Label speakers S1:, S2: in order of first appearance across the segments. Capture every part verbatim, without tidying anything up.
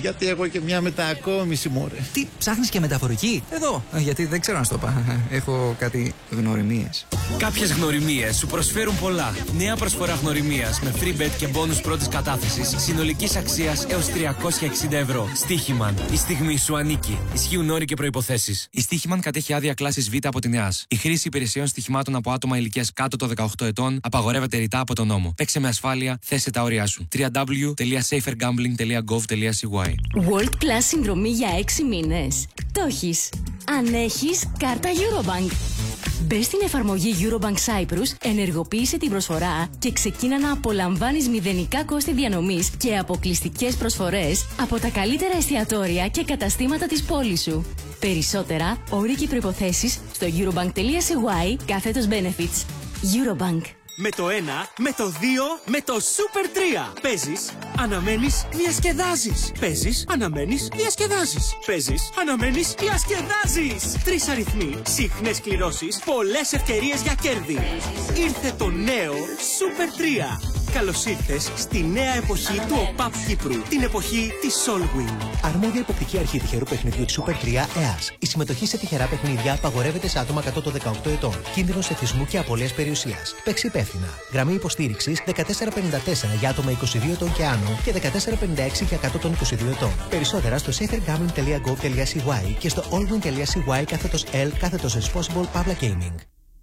S1: Γιατί έχω και μια μετακόμιση, μωρέ.
S2: Τι, ψάχνεις και μεταφορική? Εδώ, γιατί δεν ξέρω να στο πω. Έχω κάτι γνωριμίες.
S3: Κάποιες γνωριμίες σου προσφέρουν πολλά. Νέα προσφορά γνωριμίας με free bet και μπόνους πρώτης κατάθεσης συνολικής αξίας έως τριακόσια εξήντα ευρώ. Στίχημαν. Η στιγμή σου ανήκει. Ισχύουν όροι και προϋποθέσεις. Η Στίχημαν κατέχει άδεια κλάσης Β από την ΕΑΣ. Η χρήση υπηρεσιών στοιχημάτων από άτομα ηλικίας κάτω των δεκαοκτώ ετών απαγορεύεται ρητά από τον νόμο. Παίξε με ασφάλεια, θέσε τα όρια σου. double-u double-u double-u τελεία safer gambling τελεία gov τελεία c y.
S4: World Plus συνδρομή για έξι μήνες. Το έχεις. Αν έχεις κάρτα Eurobank. Μπες στην εφαρμογή Eurobank Cyprus, ενεργοποίησε την προσφορά και ξεκίνα να απολαμβάνεις μηδενικά κόστη διανομής και αποκλειστικές προσφορές από τα καλύτερα εστιατόρια και καταστήματα της πόλης σου. Περισσότερα, όροι και προϋποθέσεις στο eurobank τελεία c y κάθετος benefits. Eurobank.
S5: Με το ένα, με το δύο, με το Super τρία. Παίζεις, αναμένεις, διασκεδάζεις. Παίζεις, αναμένεις, διασκεδάζεις. Παίζεις, αναμένεις, διασκεδάζεις. Τρεις αριθμοί, συχνές κληρώσεις, πολλές ευκαιρίες για κέρδη. Ήρθε το νέο Super τρία. Καλώς ήρθες στη νέα εποχή του ΟΠΑΠ Κύπρου. Την εποχή της Solwing.
S6: Αρμόδια υποπτική αρχή τυχερού παιχνιδιού της Super τρία ΕΑΣ. Η συμμετοχή σε τυχερά παιχνίδια απαγορεύεται σε άτομα κάτω των δεκαοκτώ ετών. Κίνδυνος εθισμού και απώλειας περιουσίας. Παίξει υπεύθυνα. Γραμμή υποστήριξης δεκατέσσερα πενήντα τέσσερα για άτομα είκοσι δύο ετών και άνω και δεκατέσσερα πενήντα έξι για κάτω των είκοσι δύο ετών. Περισσότερα στο safer gambling τελεία gov τελεία c y και στο allwin τελεία c y κάθετος L κάθετος responsible public gaming.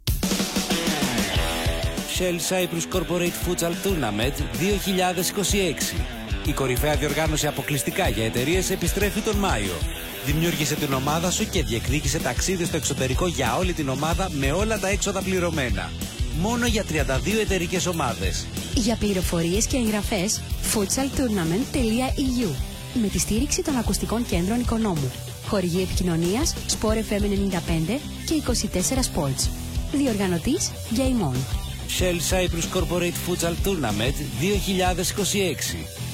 S7: Shell Cyprus Corporate Futsal Tournament δύο χιλιάδες είκοσι έξι. Η κορυφαία διοργάνωση αποκλειστικά για εταιρείες επιστρέφει τον Μάιο. Δημιούργησε την ομάδα σου και διεκδίκησε ταξίδι στο εξωτερικό για όλη την ομάδα με όλα τα έξοδα πληρωμένα. Μόνο για τριάντα δύο εταιρικές ομάδες.
S8: Για πληροφορίες και εγγραφές futsal tournament τελεία e u με τη στήριξη των ακουστικών κέντρων Οικονόμου. Χορηγή επικοινωνίας Sport εφ εμ ενενήντα πέντε και είκοσι τέσσερα Sports. Διοργανωτής Game On.
S7: Shell Cyprus Corporate Futsal Tournament δύο χιλιάδες είκοσι έξι.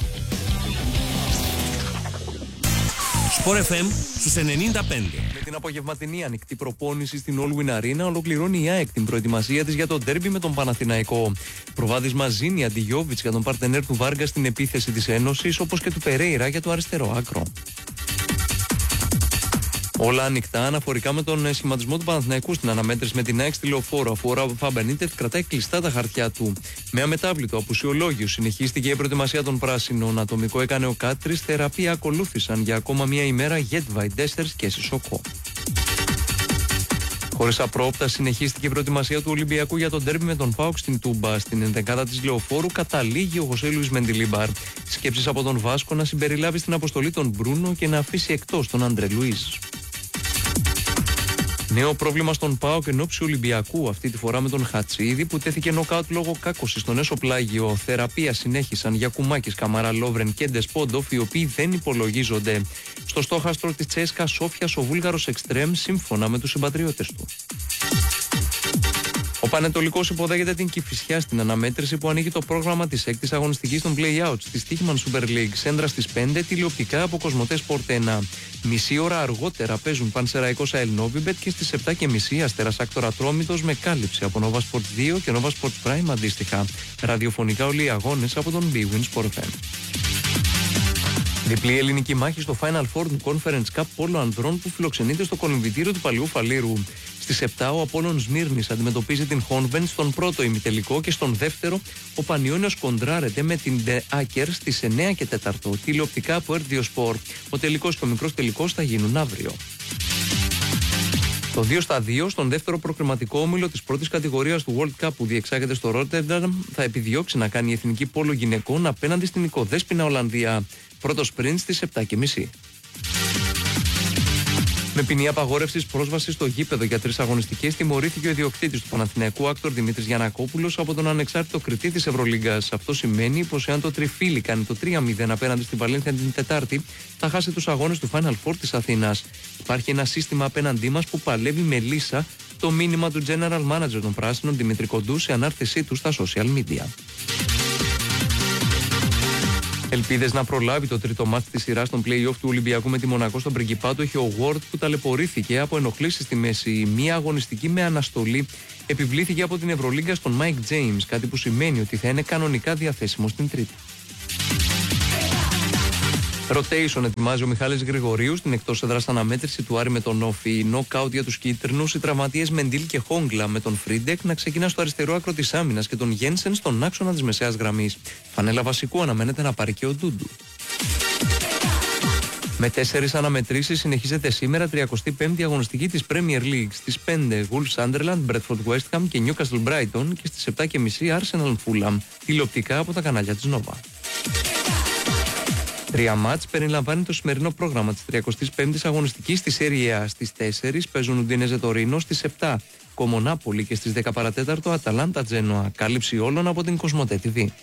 S9: Sport εφ εμ στους ενενήντα πέντε.
S10: Με την απογευματινή ανοιχτή προπόνηση στην Allwyn Arena ολοκληρώνει η ΑΕΚ την προετοιμασία της για το ντέρμπι με τον Παναθηναϊκό. Προβάδισμα Ζήνη Αντιγιόβιτς για τον παρτενέρ του Βάργα στην επίθεση της Ένωσης, όπως και του Περέιρα για το αριστερό άκρο. Όλα ανοιχτά αναφορικά με τον σχηματισμό του Παναθηναϊκού στην αναμέτρηση με την ΑΕΚ στη Λεωφόρο, αφού ο Ράφα Μπενίτεφ κρατάει κλειστά τα χαρτιά του. Με αμετάβλητο απουσιολόγιο συνεχίστηκε η προετοιμασία των πράσινων. Ατομικό έκανε ο Κάτρης, θεραπεία ακολούθησαν για ακόμα μία ημέρα Γετβάι, Ντέσσερς και Σισοκό. Χωρίς απρόοπτα συνεχίστηκε η προετοιμασία του Ολυμπιακού για τον ντέρμπι με τον ΠΑΟΚ στην Τούμπα. Στην ενδεκάδα της Λεωφόρου καταλήγει ο Χωσέ Λουίς Μεντιλίμπαρ. Σκέψεις από τον Βάσκο να συμπεριλάβει στην αποστολή τον Μπρούνο και να αφήσει εκτός τον Αντρέ Λουίς. Νέο πρόβλημα στον ΠΑΟΚ εν ώψη Ολυμπιακού, αυτή τη φορά με τον Χατσίδη που τέθηκε νοκάουτ λόγω κάκωσης στον έσωπλάγιο. Θεραπεία συνέχισαν για Κουμάκης, Καμαρά, Λόβρεν και Ντεσπόντοφ, οι οποίοι δεν υπολογίζονται. Στο στόχαστρο της Τσέσκα Σόφιας ο Βούλγαρος Εκστρέμ, σύμφωνα με τους συμπατριώτες του. Ο Πανετολικός υποδέχεται την Κηφισιά στην αναμέτρηση που ανοίγει το πρόγραμμα της έκτης αγωνιστικής των play-outs της Στίχημαν Super League. Σέντρα στις πέντε, τηλεοπτικά από Κοσμοτέ Sport ένα. Μισή ώρα αργότερα παίζουν Πανσεραϊκός ΑΕΛ Νόβιμπετ και στις επτά και μισή Αστέρας Άκτορα Ατρόμητος με κάλυψη από Nova Sport δύο και Nova Sports Prime αντίστοιχα. Ραδιοφωνικά όλοι οι αγώνες από τον Big Win Sport εφ εμ. Διπλή ελληνική μάχη στο Final Four του Conference Cup Πόλο Ανδρών που φιλοξενείται στο κολυμβητήριο του Παλαιού Φαλήρου. Στις επτά ο Απόλλων Σμύρνης αντιμετωπίζει την Χόνβεν στον πρώτο ημιτελικό και στον δεύτερο ο Πανιώνιος κοντράρεται με την De Aker στις εννιά και τέσσερα τηλεοπτικά από Ερτ δύο Sport. Ο τελικός και ο μικρός τελικός θα γίνουν αύριο. Το δύο στα δύο στον δεύτερο προκριματικό όμιλο της πρώτης κατηγορίας του World Cup που διεξάγεται στο Ρότερνταμ θα επιδιώξει να κάνει η εθνική πόλο γυναικών απέναντι στην οικοδέσποινα Ολλανδία. Πρώτο σπριντ στις επτά και μισή. Με ποινή απαγόρευσης πρόσβασης στο γήπεδο για τρεις αγωνιστικές τιμωρήθηκε ο ιδιοκτήτης του Παναθηναϊκού Άκτορ Δημήτρης Γιαννακόπουλος από τον ανεξάρτητο κριτή της Ευρωλίγκας. Αυτό σημαίνει πως εάν το Τριφύλι κάνει το τρία μηδέν απέναντι στην Βαλένθια την Τετάρτη, θα χάσει τους αγώνες του Final Four της Αθήνας. Υπάρχει ένα σύστημα απέναντί μας που παλεύει με λύσα, το μήνυμα του General Manager των Πράσινων Δημήτρη Κοντού σε ανάρτησή του στα social media. Ελπίδες να προλάβει το τρίτο μάτς της σειράς των play-off του Ολυμπιακού με τη Μονακό στον Πριγκιπάτο έχει ο Ward που ταλαιπωρήθηκε από ενοχλήσεις στη μέση. Μία αγωνιστική με αναστολή επιβλήθηκε από την Ευρωλίγκα στον Mike James, κάτι που σημαίνει ότι θα είναι κανονικά διαθέσιμο στην Τρίτη. Rotation ετοιμάζει ο Μιχάλης Γρηγορίου στην εκτός έδρας αναμέτρηση του Άρη με τον Όφη. Νοκάουτ για τους κίτρινους, οι τραυματίες Μεντίλ και Χόγκλα με τον Φρίντεκ να ξεκινά στο αριστερό άκρο της άμυνας και τον Γένσεν στον άξονα της μεσαίας γραμμής. Φανέλα βασικού αναμένεται να πάρει και ο Ντούντου. Με τέσσερις αναμετρήσεις συνεχίζεται σήμερα τριακοστή πέμπτη αγωνιστική της Premier League. Στις πέντε Wolves Sunderland, Bradford West Ham και Newcastle Brighton και στις επτά και μισή Arsenal Fulham. Τηλεοπτικά από τα κανάλια της Nova. Τρία μάτς περιλαμβάνει το σημερινό πρόγραμμα της τριακοστής πέμπτης αγωνιστικής στη Serie A. Στις τέσσερις παίζουν Ουντίνεζε Τωρίνο, στις επτά Κόμο Νάπολη και στις δέκα παρατέταρτο Αταλάντα Τζένοα. Κάλυψη όλων από την Κοσμοτέ τι βι.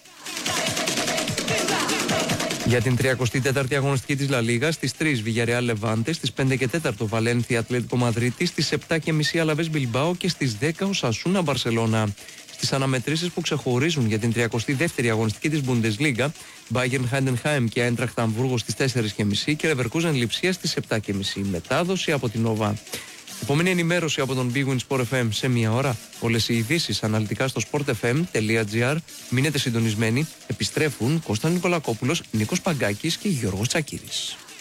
S10: Για την τριακοστή τέταρτη αγωνιστική της Λα Λίγα, στις τρεις Βιγιαρεάλ Λεβάντε, στις πέντε και τέταρτο Βαλένθια Ατλέτικο Μαδρίτη, στις επτά και μισή Αλαβές Μπιλμπάο και στις δέκα Οσασούνα Μπαρσελώνα. Στις αναμετρήσεις που ξεχωρίζουν για την τριακοστή δεύτερη αγωνιστική της Bundesliga, Bayern Heidenheim και Eintracht Hamburgo στις τέσσερις και μισή και Leverkusen Λειψία στις επτά και μισή. Μετάδοση από την Nova. Επόμενη ενημέρωση από τον Big Win Sport εφ εμ σε μία ώρα. Όλες οι ειδήσεις αναλυτικά στο sportfm.gr. Μείνετε συντονισμένοι. Επιστρέφουν Κώστα Νικολακόπουλος, Νίκος Παγκάκης και Γιώργος Τσακύρης.